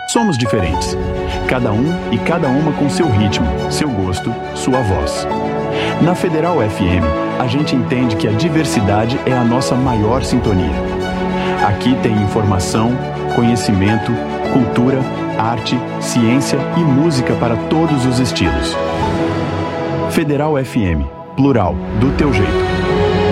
Somos diferentes. Cada um e cada uma com seu ritmo, seu gosto, sua voz. Na Federal FM, a gente entende que a diversidade é a nossa maior sintonia. Aqui tem informação, conhecimento, cultura, arte, ciência e música para todos os estilos. Federal FM, plural, do teu jeito.